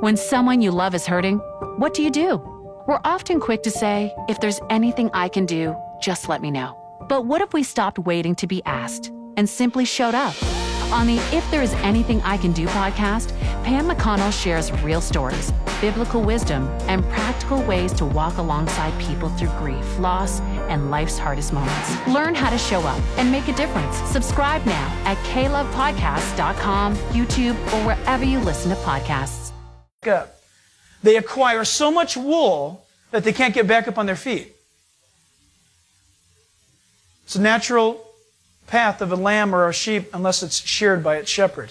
When someone you love is hurting, what do? We're often quick to say, if there's anything I can do, just let me know. But what if we stopped waiting to be asked and simply showed up? On the If There Is Anything I Can Do podcast, Pam McConnell shares real stories, biblical wisdom, and practical ways to walk alongside people through grief, loss, and life's hardest moments. Learn how to show up and make a difference. Subscribe now at klovepodcasts.com, YouTube, or wherever you listen to podcasts. They acquire so much wool that they can't get back up on their feet. It's a natural path of a lamb or a sheep unless it's sheared by its shepherd.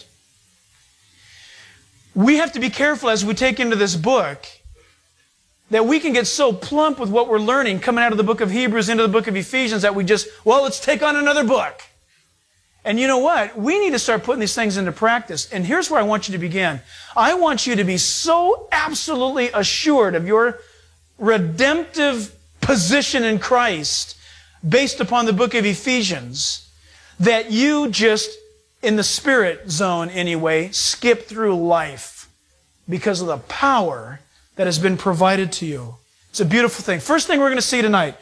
We have to be careful as we take into this book that we can get so plump with what we're learning coming out of the book of Hebrews into the book of Ephesians that we just, let's take on another book. And you know what? We need to start putting these things into practice. And here's where I want you to begin. I want you to be so absolutely assured of your redemptive position in Christ based upon the book of Ephesians that you just, in the spirit zone anyway, skip through life because of the power that has been provided to you. It's a beautiful thing. First thing we're going to see tonight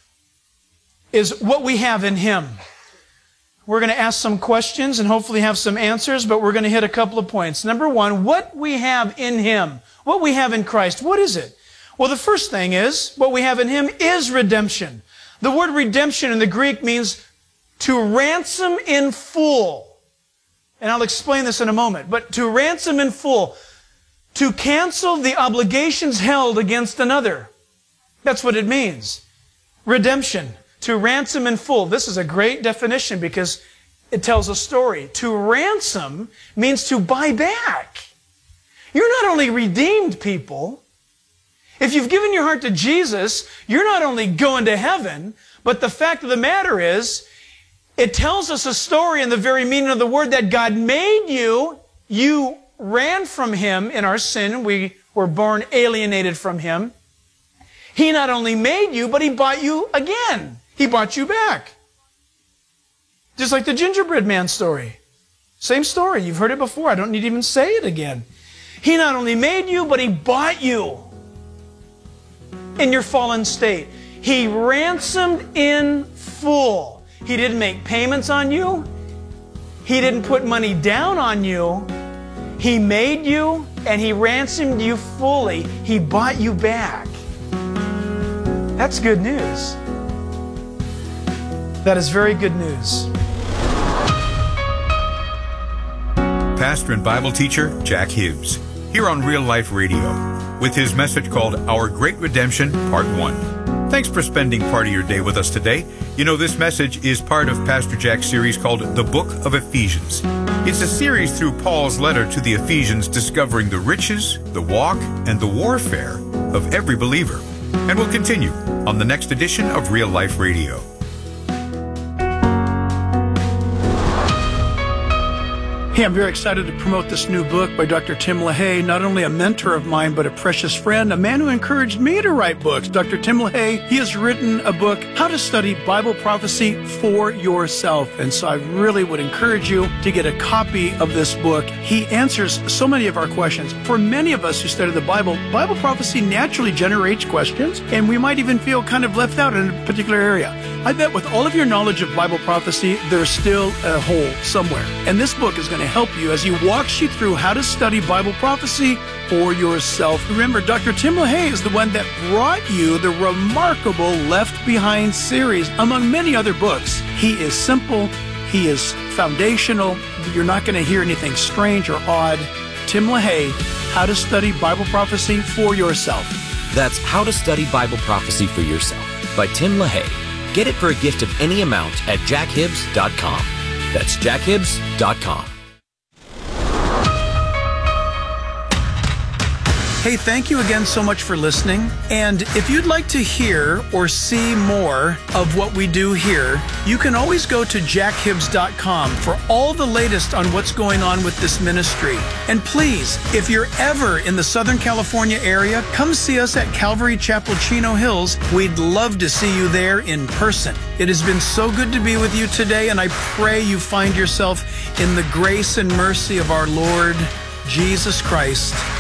is what we have in Him. We're going to ask some questions and hopefully have some answers, but we're going to hit a couple of points. Number one, what we have in Him, what we have in Christ, what is it? Well, the first thing is, what we have in Him is redemption. The word redemption in the Greek means to ransom in full. And I'll explain this in a moment. But to ransom in full, to cancel the obligations held against another. That's what it means. Redemption. To ransom in full. This is a great definition because it tells a story. To ransom means to buy back. You're not only redeemed people. If you've given your heart to Jesus, you're not only going to heaven, but the fact of the matter is, it tells us a story in the very meaning of the word that God made you. You ran from Him in our sin. We were born alienated from Him. He not only made you, but He bought you again. He bought you back. Just like the gingerbread man story. Same story. You've heard it before. I don't need to even say it again. He not only made you, but He bought you in your fallen state. He ransomed in full. He didn't make payments on you. He didn't put money down on you. He made you and He ransomed you fully. He bought you back. That's good news. That is very good news. Pastor and Bible teacher Jack Hibbs, here on Real Life Radio, with his message called Our Great Redemption, Part 1. Thanks for spending part of your day with us today. You know, this message is part of Pastor Jack's series called The Book of Ephesians. It's a series through Paul's letter to the Ephesians discovering the riches, the walk, and the warfare of every believer. And we'll continue on the next edition of Real Life Radio. Hey, I'm very excited to promote this new book by Dr. Tim LaHaye, not only a mentor of mine, but a precious friend, a man who encouraged me to write books. Dr. Tim LaHaye, he has written a book, How to Study Bible Prophecy for Yourself. And so I really would encourage you to get a copy of this book. He answers so many of our questions. For many of us who study the Bible prophecy naturally generates questions, and we might even feel kind of left out in a particular area. I bet with all of your knowledge of Bible prophecy, there's still a hole somewhere. And this book is going to help you as he walks you through how to study Bible prophecy for yourself. Remember, Dr. Tim LaHaye is the one that brought you the remarkable Left Behind series, among many other books. He is simple. He is foundational. You're not going to hear anything strange or odd. Tim LaHaye, How to Study Bible Prophecy for Yourself. That's How to Study Bible Prophecy for Yourself by Tim LaHaye. Get it for a gift of any amount at jackhibbs.com. That's jackhibbs.com. Hey, thank you again so much for listening. And if you'd like to hear or see more of what we do here, you can always go to jackhibbs.com for all the latest on what's going on with this ministry. And please, if you're ever in the Southern California area, come see us at Calvary Chapel, Chino Hills. We'd love to see you there in person. It has been so good to be with you today, and I pray you find yourself in the grace and mercy of our Lord Jesus Christ.